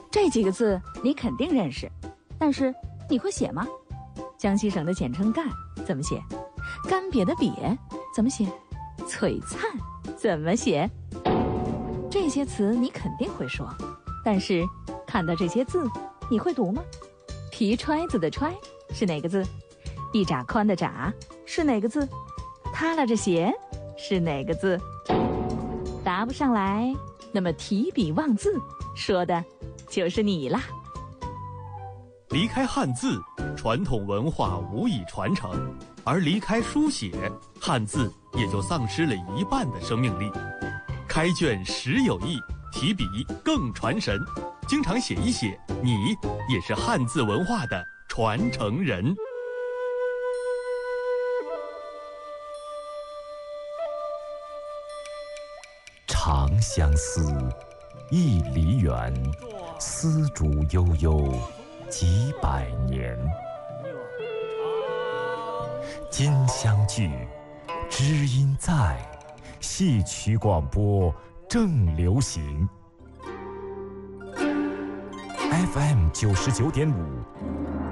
这几个字你肯定认识，但是你会写吗？江西省的简称赣怎么写？干瘪的瘪怎么写？璀璨怎么写？这些词你肯定会说，但是看到这些字你会读吗？皮揣子的揣是哪个字？一拃宽的拃是哪个字？塌拉着鞋是哪个字？答不上来，那么提笔忘字说的就是你啦。 离开汉字，传统文化无以传承；而离开书写，汉字也就丧失了一半的生命力。开卷实有益，提笔更传神。经常写一写，你也是汉字文化的传承人。 长相思，一梨园，丝竹悠悠，几百年。今相聚，知音在，戏曲广播正流行。FM 99.5